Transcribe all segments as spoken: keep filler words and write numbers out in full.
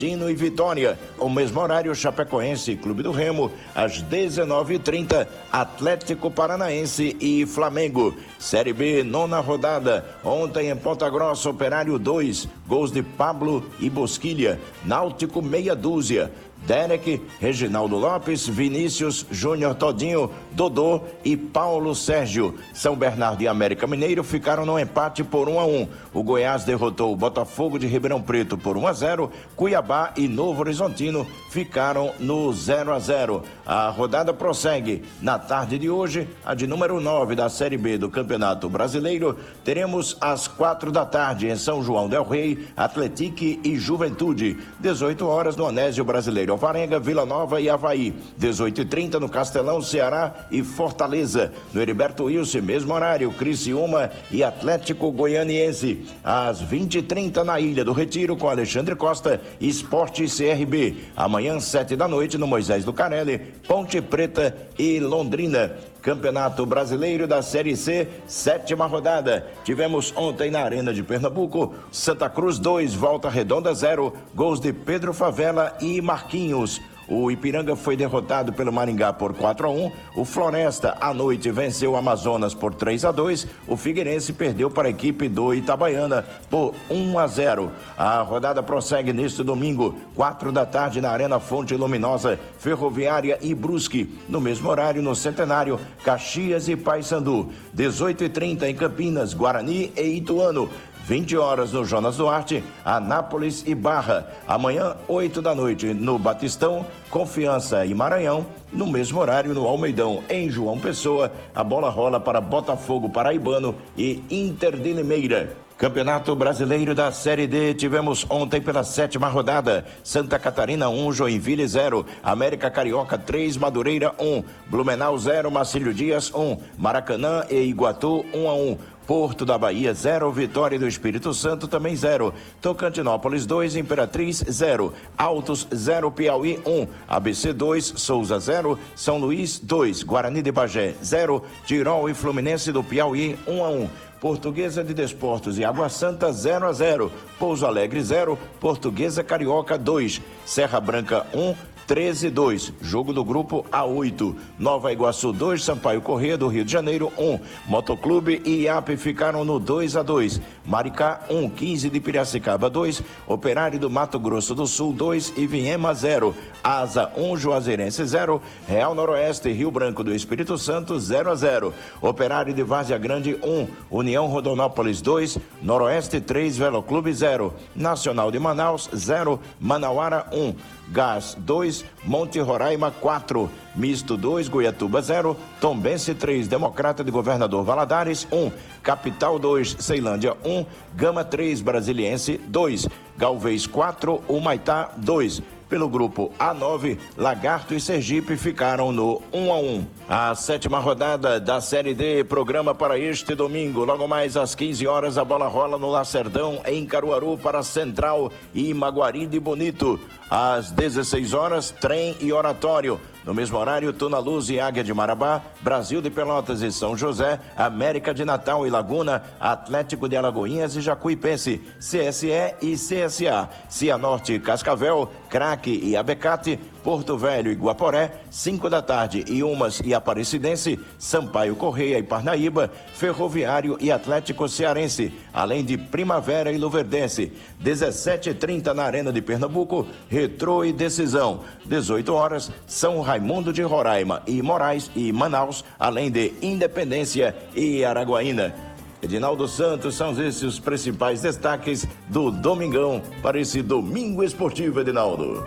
Dino e Vitória, o mesmo horário, Chapecoense e Clube do Remo, às dezenove e trinta, Atlético Paranaense e Flamengo. Série B, nona rodada, ontem em Ponta Grossa, Operário dois, gols de Pablo e Bosquilha, Náutico meia dúzia. Derek, Reginaldo Lopes, Vinícius, Júnior Todinho, Dodô e Paulo Sérgio. São Bernardo e América Mineiro ficaram no empate por um a um. O Goiás derrotou o Botafogo de Ribeirão Preto por um a zero. Cuiabá e Novo Horizontino ficaram no zero a zero. A rodada prossegue. Na tarde de hoje, a de número nove da Série B do Campeonato Brasileiro, teremos às quatro da tarde em São João del Rei, Atletique e Juventude. dezoito horas no Anésio Brasileiro Alvarenga, Vila Nova e Avaí. dezoito e trinta no Castelão, Ceará e Fortaleza. No Heriberto Wilson, mesmo horário, Criciúma e Atlético Goianiense. Às vinte e trinta na Ilha do Retiro, com Alexandre Costa, Esporte C R B. Amanhã, sete da noite, no Moisés do Carelli, Ponte Preta e Londrina. Campeonato Brasileiro da Série C, sétima rodada. Tivemos ontem na Arena de Pernambuco, Santa Cruz dois, Volta Redonda zero, gols de Pedro Favela e Marquinhos. O Ipiranga foi derrotado pelo Maringá por quatro a um. O Floresta, à noite, venceu o Amazonas por três a dois. O Figueirense perdeu para a equipe do Itabaiana por um a zero. A rodada prossegue neste domingo, quatro da tarde, na Arena Fonte Luminosa, Ferroviária e Brusque. No mesmo horário, no Centenário, Caxias e Paysandu. dezoito e trinta em Campinas, Guarani e Ituano. vinte horas no Jonas Duarte, Anápolis e Barra. Amanhã, oito da noite, no Batistão, Confiança e Maranhão. No mesmo horário, no Almeidão, em João Pessoa, a bola rola para Botafogo Paraibano e Inter de Limeira. Campeonato Brasileiro da Série D, tivemos ontem pela sétima rodada, Santa Catarina um, Joinville zero, América Carioca três, Madureira um, Blumenau zero, Marcílio Dias um, Maracanã e Iguatu um a um. Porto da Bahia zero, Vitória do Espírito Santo também zero, Tocantinópolis dois, Imperatriz zero, Altos zero, Piauí um, A B C dois, Souza zero, São Luís dois, Guarani de Bagé zero, Tirol e Fluminense do Piauí um a um. Portuguesa de Desportos e Água Santa zero a zero, Pouso Alegre zero, Portuguesa Carioca dois, Serra Branca um, treze a dois, jogo do grupo A oito, Nova Iguaçu dois, Sampaio Corrêa do Rio de Janeiro um, Motoclube e I A P ficaram no dois a dois, Maricá um, quinze de Piracicaba dois, Operário do Mato Grosso do Sul dois e Viema zero, Asa um, Juazeirense zero, Real Noroeste e Rio Branco do Espírito Santo zero a zero, Operário de Várzea Grande um, União Rondonópolis dois, Noroeste três, Veloclube zero, Nacional de Manaus zero, Manauara um, Gás dois, Monte Roraima quatro, Misto dois, Goiatuba zero, Tombense três, Democrata de Governador Valadares um, Capital dois, Ceilândia um, Gama três, Brasiliense dois, Galvez quatro, Humaitá dois. Pelo grupo A nove, Lagarto e Sergipe ficaram no um a um. A sétima rodada da Série D, programa para este domingo. Logo mais às quinze horas, a bola rola no Lacerdão, em Caruaru, para Central e Maguari de Bonito. Às dezesseis horas, Trem e Oratório. No mesmo horário, Tuna Luz e Águia de Marabá, Brasil de Pelotas e São José, América de Natal e Laguna, Atlético de Alagoinhas e Jacuipense, C S E e C S A, Cianorte e Cascavel, Craque e Abecate, Porto Velho e Guaporé, cinco da tarde, Iumas e Aparecidense, Sampaio Correia e Parnaíba, Ferroviário e Atlético Cearense, além de Primavera e Luverdense. dezessete e trinta na Arena de Pernambuco, Retrô e Decisão. dezoito horas, São Raimundo de Roraima e Moraes e Manaus, além de Independência e Araguaína. Edinaldo Santos, são esses os principais destaques do Domingão para esse Domingo Esportivo, Edinaldo.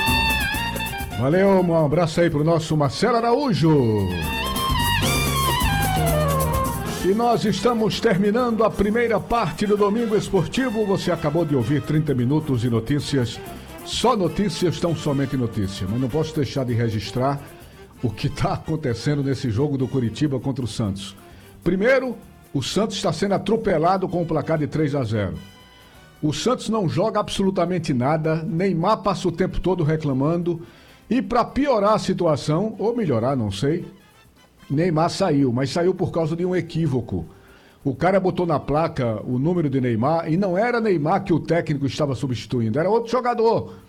Valeu, um abraço aí pro nosso Marcelo Araújo. E nós estamos terminando a primeira parte do Domingo Esportivo. Você acabou de ouvir trinta minutos de notícias. Só notícias, tão somente notícia. Mas não posso deixar de registrar o que está acontecendo nesse jogo do Curitiba contra o Santos. Primeiro, o Santos está sendo atropelado com o placar de três a zero. O Santos não joga absolutamente nada. Neymar passa o tempo todo reclamando. E para piorar a situação, ou melhorar, não sei, Neymar saiu, mas saiu por causa de um equívoco. O cara botou na placa o número de Neymar e não era Neymar que o técnico estava substituindo, era outro jogador.